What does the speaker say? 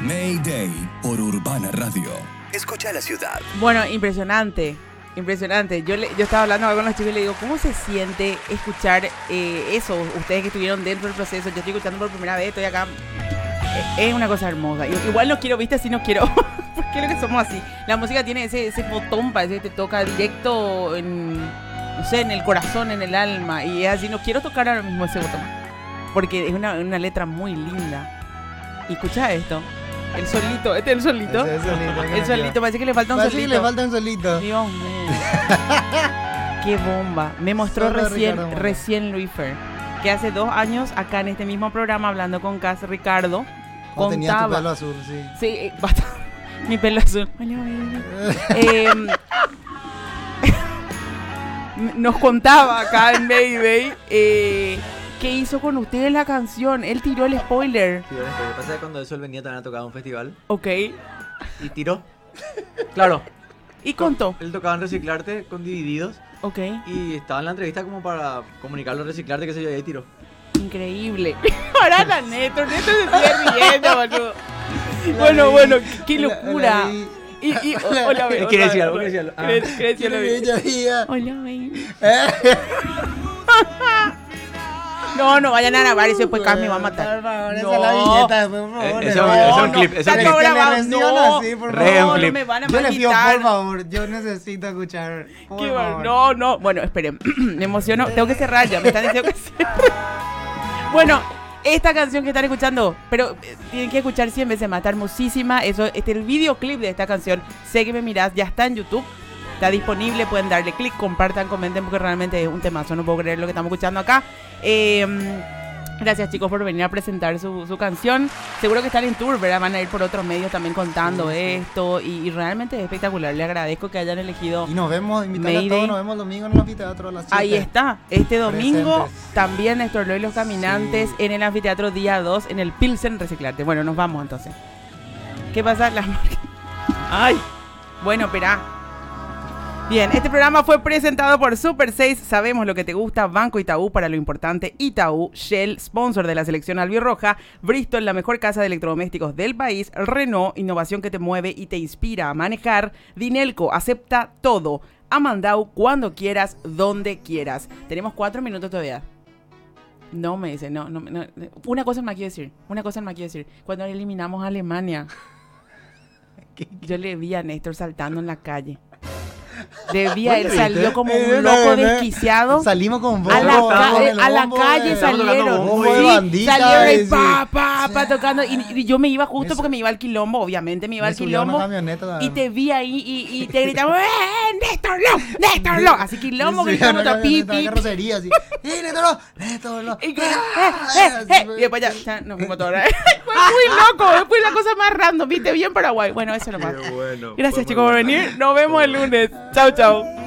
Mayday por Urbana Radio. Escucha la ciudad. Bueno, impresionante. Yo estaba hablando con los chicos y le digo, ¿cómo se siente escuchar eso? Ustedes que estuvieron dentro del proceso, yo estoy escuchando por primera vez, estoy acá. Es una cosa hermosa. Igual no quiero, viste, así no quiero. Porque es lo que somos así. La música tiene ese botón, parece que te toca directo en, no sé, en el corazón, en el alma. Y es así, no quiero tocar ahora mismo ese botón. Porque es una letra muy linda. Y escucha esto. El solito, este es el solito. El solito, parece que le falta un solito. Sí, le falta un solito. Dios mío. Qué bomba. Me mostró recién Luifer, que hace 2 años acá en este mismo programa hablando con Cas Ricardo. No tenía tu pelo azul, sí. Sí, basta. Mi pelo azul. Nos contaba acá en Mayday ¿qué hizo con ustedes la canción? Él tiró el spoiler. Lo que pasa es que cuando eso él venía también a tocar un festival. Ok. Y tiró. Claro. Y contó. Él tocaba en Reciclarte con Divididos. Ok. Y estaba en la entrevista como para comunicarlo a Reciclarte, qué sé yo, y ahí tiró. Increíble. Ahora la Neto se sigue riendo, boludo. Bueno, qué locura. Hola, baby. ¿Qué decía? Hola, baby. No vayan a grabar y después Cas me va a matar. Por favor, esa es la viñeta, por favor. Eso es un clip. Está todo grabado. No me van a yo le pido, quitar. por favor, yo necesito escuchar. Por favor. No. Bueno, esperen. Me emociono. Tengo que cerrar ya. Me están diciendo que cierre. Bueno, esta canción que están escuchando, pero tienen que escuchar 100 veces más. Está hermosísima. El videoclip de esta canción, Sé que me mirás, ya está en YouTube. Está disponible, pueden darle clic, compartan, comenten, porque realmente es un temazo. No puedo creer lo que estamos escuchando acá. Gracias, chicos, por venir a presentar su canción. Seguro que están en tour, ¿verdad? Van a ir por otros medios también contando esto. Y realmente es espectacular. Le agradezco que hayan elegido. Y nos vemos, invitarles a todos, nos vemos el domingo en el anfiteatro a las 7. Ahí está. Este domingo presentes. también Néstor Loy y los Caminantes en el anfiteatro día 2 en el Pilsen Reciclarte. Bueno, nos vamos entonces. ¿Qué pasa? Ay. Bueno, espera. Bien, este programa fue presentado por Super 6, sabemos lo que te gusta, Banco Itaú para lo importante, Itaú, Shell, sponsor de la selección albirroja, Bristol, la mejor casa de electrodomésticos del país, Renault, innovación que te mueve y te inspira a manejar, Dinelco, acepta todo, Amandau, cuando quieras, donde quieras. Tenemos 4 minutos todavía. No me dice, no. Una cosa me quiero decir. Cuando eliminamos a Alemania, yo le vi a Néstor saltando en la calle. Él salió como un loco desquiciado. Salimos con bombo, a la calle salieron. Salieron pa tocando. Y yo me iba justo porque me iba al quilombo. Obviamente me iba al quilombo. Y te vi ahí y te gritaba, Néstor no. Así quilombo, gritando otra pipi. Néstor no. Y después ya nos fuimos todos. Fue muy loco. Fue la cosa más random. Viste bien Paraguay. Bueno, eso nomás. Qué bueno. Gracias, chicos, por venir. Nos vemos el lunes. Chau.